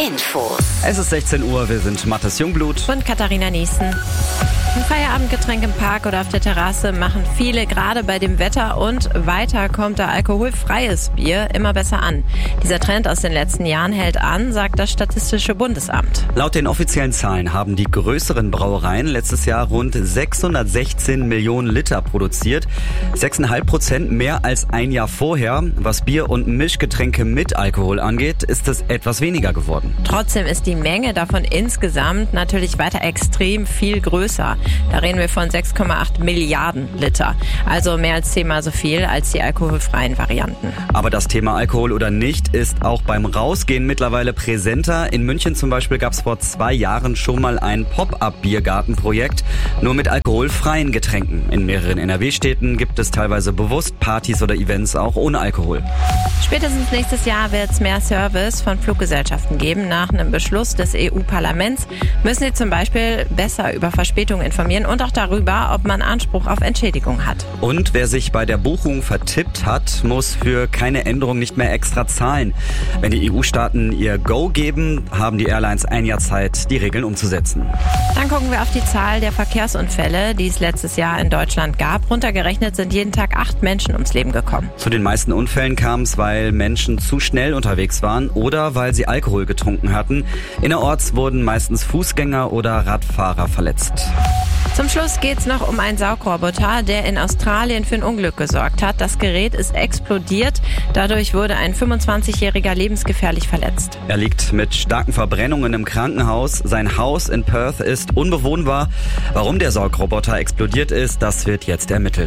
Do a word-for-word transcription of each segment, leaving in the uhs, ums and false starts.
Infos. Es ist sechzehn Uhr, wir sind Mathis Jungblut und Katharina Niesen. Ein Feierabendgetränk im Park oder auf der Terrasse machen viele gerade bei dem Wetter, und weiter kommt da alkoholfreies Bier immer besser an. Dieser Trend aus den letzten Jahren hält an, sagt das Statistische Bundesamt. Laut den offiziellen Zahlen haben die größeren Brauereien letztes Jahr rund sechshundertsechzehn Millionen Liter produziert. sechs Komma fünf Prozent mehr als ein Jahr vorher. Was Bier und Mischgetränke mit Alkohol angeht, ist es etwas weniger geworden. Trotzdem ist die Menge davon insgesamt natürlich weiter extrem viel größer. Da reden wir von sechs Komma acht Milliarden Liter. Also mehr als zehnmal so viel als die alkoholfreien Varianten. Aber das Thema Alkohol oder nicht ist auch beim Rausgehen mittlerweile präsenter. In München zum Beispiel gab es vor zwei Jahren schon mal ein Pop-up-Biergartenprojekt, nur mit alkoholfreien Getränken. In mehreren N R W-Städten gibt es teilweise bewusst Partys oder Events auch ohne Alkohol. Spätestens nächstes Jahr wird es mehr Service von Fluggesellschaften geben. Nach einem Beschluss des E U-Parlaments müssen sie zum Beispiel besser über Verspätungen informieren und auch darüber, ob man Anspruch auf Entschädigung hat. Und wer sich bei der Buchung vertippt hat, muss für keine Änderung nicht mehr extra zahlen. Wenn die E U-Staaten ihr Go geben, haben die Airlines ein Jahr Zeit, die Regeln umzusetzen. Dann gucken wir auf die Zahl der Verkehrsunfälle, die es letztes Jahr in Deutschland gab. Runtergerechnet sind jeden Tag acht Menschen ums Leben gekommen. Zu den meisten Unfällen kam es, weil Menschen zu schnell unterwegs waren oder weil sie Alkohol getrunken hatten. Innerorts wurden meistens Fußgänger oder Radfahrer verletzt. Zum Schluss geht's noch um einen Saugroboter, der in Australien für ein Unglück gesorgt hat. Das Gerät ist explodiert. Dadurch wurde ein fünfundzwanzigjähriger lebensgefährlich verletzt. Er liegt mit starken Verbrennungen im Krankenhaus. Sein Haus in Perth ist unbewohnbar. Warum der Saugroboter explodiert ist, das wird jetzt ermittelt.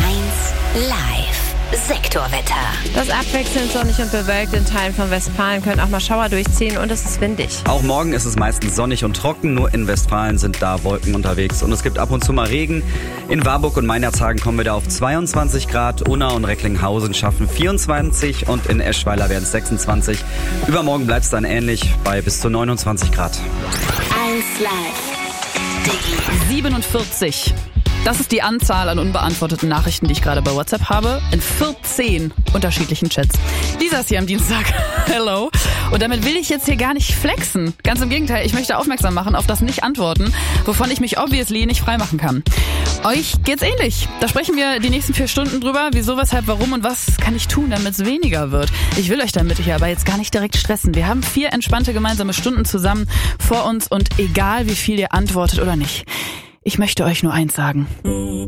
eins Live. Sektorwetter. Das abwechselnd sonnig und bewölkt. In Teilen von Westfalen können auch mal Schauer durchziehen und es ist windig. Auch morgen ist es meistens sonnig und trocken. Nur in Westfalen sind da Wolken unterwegs. Und es gibt ab und zu mal Regen. In Warburg und Meinerzhagen kommen wir da auf zweiundzwanzig Grad. Unna und Recklinghausen schaffen vierundzwanzig und in Eschweiler werden es sechsundzwanzig. Übermorgen bleibt es dann ähnlich bei bis zu neunundzwanzig Grad. eins Live. siebenundvierzig. Das ist die Anzahl an unbeantworteten Nachrichten, die ich gerade bei WhatsApp habe, in vierzehn unterschiedlichen Chats. Lisa ist hier am Dienstag. Hello. Und damit will ich jetzt hier gar nicht flexen. Ganz im Gegenteil, ich möchte aufmerksam machen auf das Nicht-Antworten, wovon ich mich obviously nicht freimachen kann. Euch geht's ähnlich. Da sprechen wir die nächsten vier Stunden drüber. Wieso, weshalb, warum und was kann ich tun, damit es weniger wird. Ich will euch damit hier aber jetzt gar nicht direkt stressen. Wir haben vier entspannte gemeinsame Stunden zusammen vor uns und egal, wie viel ihr antwortet oder nicht. Ich möchte euch nur eins sagen.